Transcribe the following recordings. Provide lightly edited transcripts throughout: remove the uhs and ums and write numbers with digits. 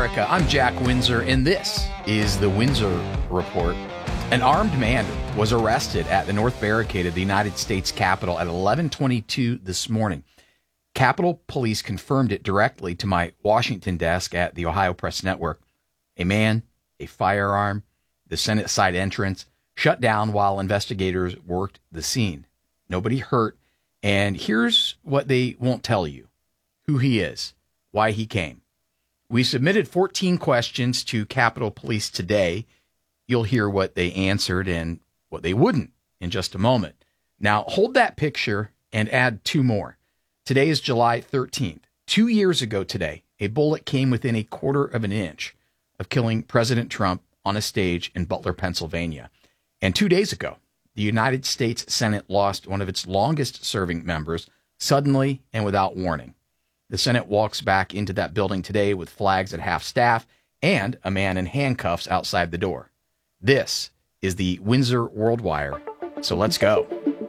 America. I'm Jack Windsor, and this is the Windsor Report. An armed man was arrested at the North Barricade of the United States Capitol at 11:22 this morning. Capitol Police confirmed it directly to my Washington desk at the Ohio Press Network. A man, a firearm, the Senate side entrance, shut down while investigators worked the scene. Nobody hurt, and here's what they won't tell you: who he is, why he came. We submitted 14 questions to Capitol Police today. You'll hear what they answered and what they wouldn't in just a moment. Now, hold that picture and add two more. Today is July 13th. 2 years ago today, a bullet came within a quarter of an inch of killing President Trump on a stage in Butler, Pennsylvania. And 2 days ago, the United States Senate lost one of its longest-serving members suddenly and without warning. The Senate walks back into that building today with flags at half-staff and a man in handcuffs outside the door. This is the Windsor World Wire, so let's go.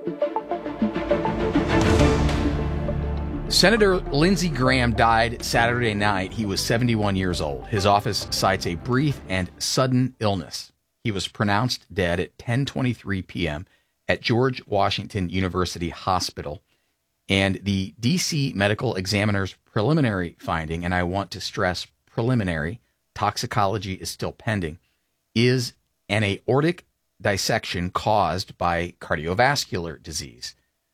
Senator Lindsey Graham died Saturday night. He was 71 years old. His office cites a brief and sudden illness. He was pronounced dead at 10:23 p.m. at George Washington University Hospital. And the D.C. Medical Examiner's preliminary finding, and I want to stress preliminary, toxicology is still pending, is an aortic dissection caused by cardiovascular disease.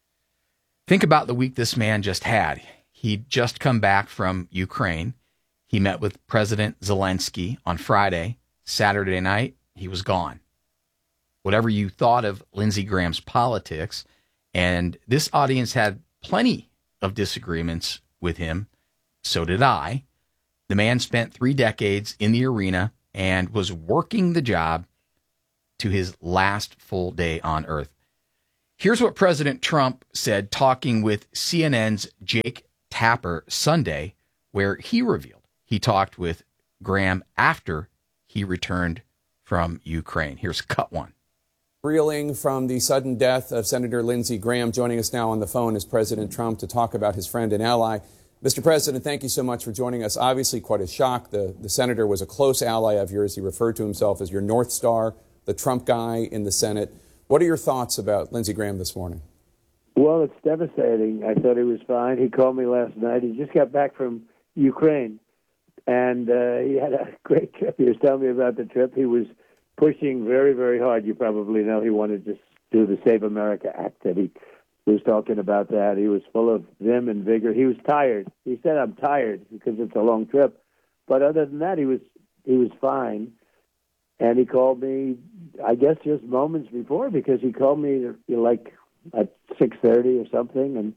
Think about the week this man just had. He'd just come back from Ukraine. He met with President Zelensky on Friday. Saturday night, he was gone. Whatever you thought of Lindsey Graham's politics, and this audience had plenty of disagreements with him, so did I. The man spent 3 decades in the arena and was working the job to his last full day on Earth. Here's what President Trump said talking with CNN's Jake Tapper Sunday, where he revealed he talked with Graham after he returned from Ukraine. Here's cut one. Reeling from the sudden death of Senator Lindsey Graham. Joining us now on the phone is President Trump to talk about his friend and ally. Mr. President, thank you so much for joining us. Obviously quite a shock. The senator was a close ally of yours. He referred to himself as your North Star, the Trump guy in the Senate. What are your thoughts about Lindsey Graham this morning? Well, it's devastating. I thought he was fine. He called me last night. He just got back from Ukraine, and he had a great trip. He was telling me about the trip. He was pushing very, very hard. You probably know he wanted to do the Save America Act, that he was talking about that. He was full of vim and vigor. He was tired. He said, "I'm tired," because it's a long trip. But other than that, he was fine. And he called me, I guess, just moments before, because he called me like at 6:30 or something, and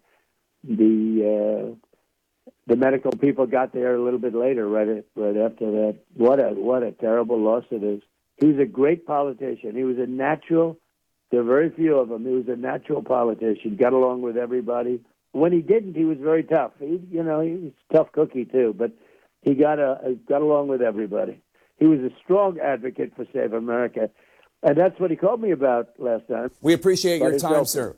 the medical people got there a little bit later, right after that. What a terrible loss it is. He was a great politician. He was a natural. There are very few of them. He was a natural politician. Got along with everybody. When he didn't, he was very tough. He was a tough cookie too, but he got along with everybody. He was a strong advocate for Save America, and that's what he called me about last time. We appreciate your time, sir.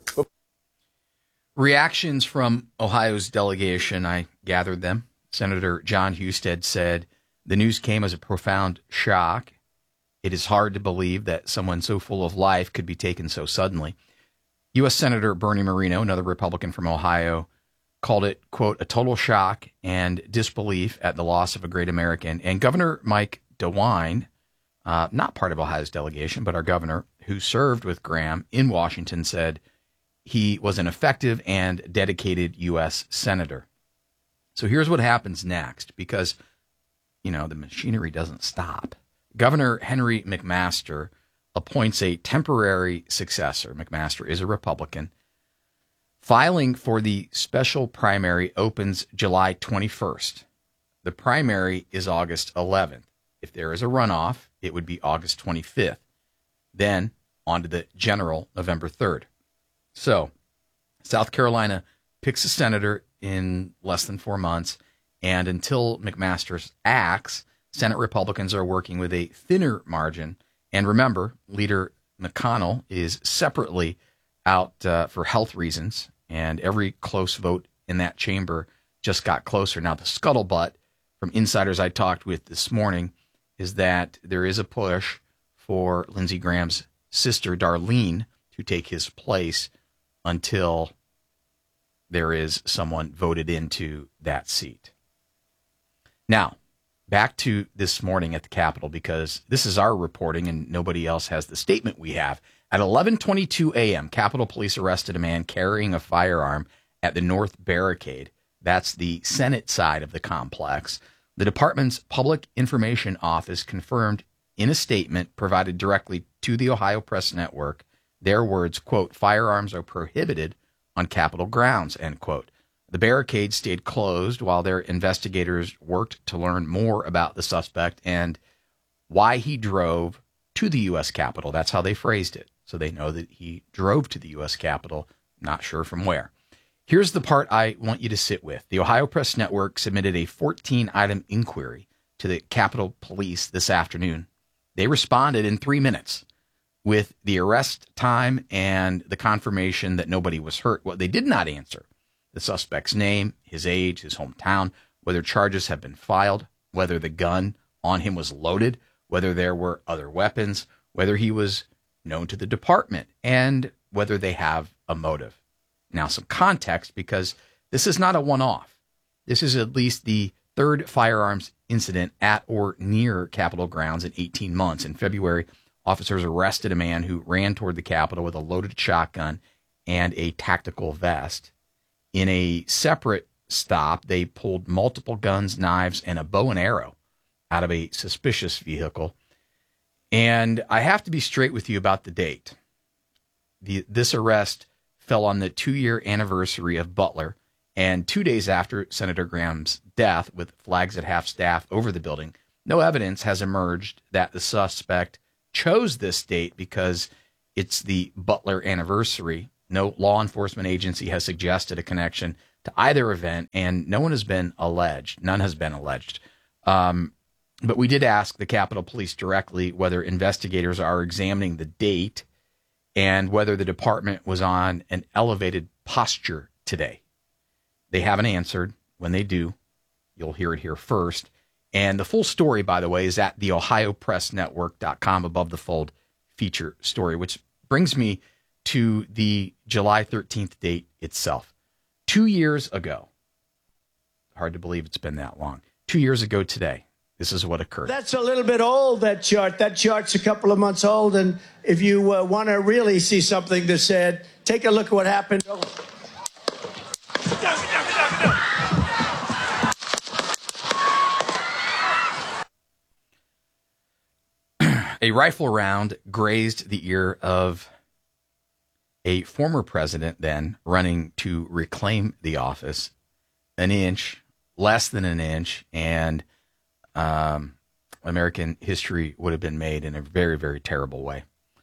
Reactions from Ohio's delegation, I gathered them. Senator John Husted said, "The news came as a profound shock. It is hard to believe that someone so full of life could be taken so suddenly." U.S. Senator Bernie Moreno, another Republican from Ohio, called it, quote, "a total shock and disbelief at the loss of a great American." And Governor Mike DeWine, not part of Ohio's delegation, but our governor, who served with Graham in Washington, said he was an effective and dedicated U.S. senator. So here's what happens next, because, the machinery doesn't stop. Governor Henry McMaster appoints a temporary successor. McMaster is a Republican. Filing for the special primary opens July 21st. The primary is August 11th. If there is a runoff, it would be August 25th. Then on to the general November 3rd. So South Carolina picks a senator in less than 4 months, and until McMaster's acts, Senate Republicans are working with a thinner margin. And remember, Leader McConnell is separately out for health reasons, and every close vote in that chamber just got closer. Now, the scuttlebutt from insiders I talked with this morning is that there is a push for Lindsey Graham's sister, Darlene, to take his place until there is someone voted into that seat. Now, back to this morning at the Capitol, because this is our reporting and nobody else has the statement we have. At 11:22 a.m., Capitol Police arrested a man carrying a firearm at the North Barricade. That's the Senate side of the complex. The department's Public Information Office confirmed in a statement provided directly to the Ohio Press Network their words, quote, "Firearms are prohibited on Capitol grounds," end quote. The barricade stayed closed while their investigators worked to learn more about the suspect and why he drove to the U.S. Capitol. That's how they phrased it. So they know that he drove to the U.S. Capitol, not sure from where. Here's the part I want you to sit with. The Ohio Press Network submitted a 14-item inquiry to the Capitol Police this afternoon. They responded in 3 minutes with the arrest time and the confirmation that nobody was hurt. What they did not answer: the suspect's name, his age, his hometown, whether charges have been filed, whether the gun on him was loaded, whether there were other weapons, whether he was known to the department, and whether they have a motive. Now, some context, because this is not a one-off. This is at least the third firearms incident at or near Capitol grounds in 18 months. In February, officers arrested a man who ran toward the Capitol with a loaded shotgun and a tactical vest. In a separate stop, they pulled multiple guns, knives, and a bow and arrow out of a suspicious vehicle. And I have to be straight with you about the date. This arrest fell on the 2-year anniversary of Butler, and 2 days after Senator Graham's death, with flags at half-staff over the building. No evidence has emerged that the suspect chose this date because it's the Butler anniversary. No law enforcement agency has suggested a connection to either event, and no one has been alleged. None has been alleged. But we did ask the Capitol Police directly whether investigators are examining the date and whether the department was on an elevated posture today. They haven't answered. When they do, you'll hear it here first. And the full story, by the way, is at the OhioPressNetwork.com above the fold feature story, which brings me to the July 13th date itself. 2 years ago, hard to believe it's been that long. 2 years ago today, this is what occurred. That's a little bit old, that chart. That chart's a couple of months old. And if you want to really see something that's said, take a look at what happened. A rifle round grazed the ear of a former president then running to reclaim the office. An inch, less than an inch, and American history would have been made in a very, very terrible way.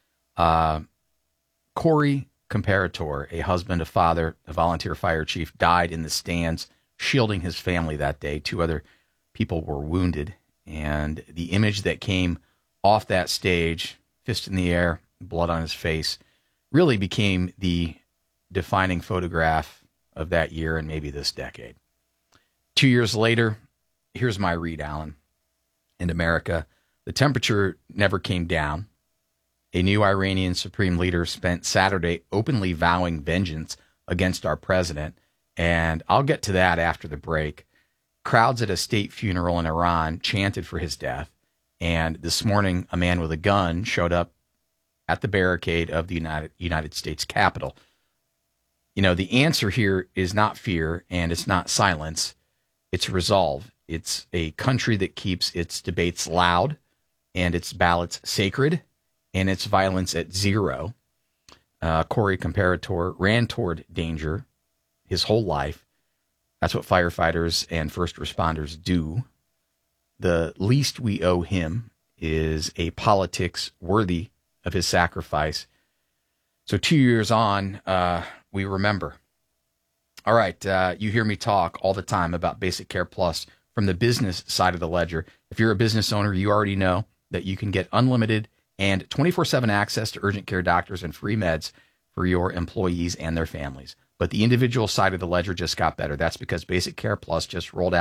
Corey Comparator, a husband, a father, a volunteer fire chief, died in the stands shielding his family that day. 2 other people were wounded, and the image that came off that stage, fist in the air, blood on his face, really became the defining photograph of that year and maybe this decade. 2 years later, here's my read, Alan. In America, the temperature never came down. A new Iranian supreme leader spent Saturday openly vowing vengeance against our president, and I'll get to that after the break. Crowds at a state funeral in Iran chanted for his death. And this morning, a man with a gun showed up at the barricade of the United States Capitol. You know, the answer here is not fear, and it's not silence. It's resolve. It's a country that keeps its debates loud and its ballots sacred and its violence at zero. Corey Comparator ran toward danger his whole life. That's what firefighters and first responders do. The least we owe him is a politics worthy of his sacrifice. So 2 years on, we remember. All right, you hear me talk all the time about Basic Care Plus from the business side of the ledger. If you're a business owner, you already know that you can get unlimited and 24/7 access to urgent care doctors and free meds for your employees and their families. But the individual side of the ledger just got better. That's because Basic Care Plus just rolled out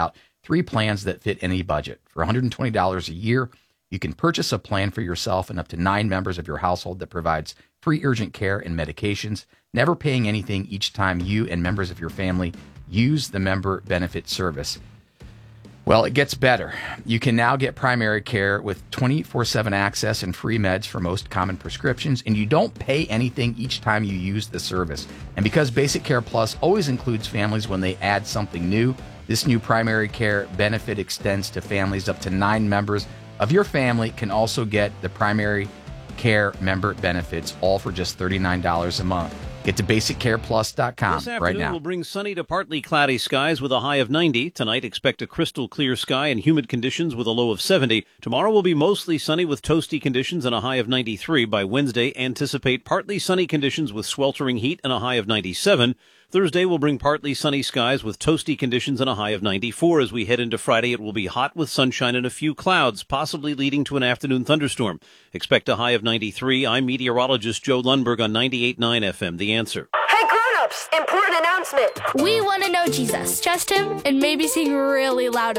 3 plans that fit any budget. For $120 a year, you can purchase a plan for yourself and up to 9 members of your household that provides free urgent care and medications, never paying anything each time you and members of your family use the member benefit service. Well, it gets better. You can now get primary care with 24/7 access and free meds for most common prescriptions, and you don't pay anything each time you use the service. And because Basic Care Plus always includes families when they add something new, this new primary care benefit extends to families up to 9 members of your family can also get the primary care member benefits, all for just $39 a month. Get to BasicCarePlus.com This afternoon right now. will bring sunny to partly cloudy skies with a high of 90. Tonight, expect a crystal clear sky and humid conditions with a low of 70. Tomorrow will be mostly sunny with toasty conditions and a high of 93. By Wednesday, anticipate partly sunny conditions with sweltering heat and a high of 97. Thursday will bring partly sunny skies with toasty conditions and a high of 94. As we head into Friday, it will be hot with sunshine and a few clouds, possibly leading to an afternoon thunderstorm. Expect a high of 93. I'm meteorologist Joe Lundberg on 98.9 FM. The Answer. Hey grown-ups, important announcement. We want to know Jesus. Trust him and maybe sing really loud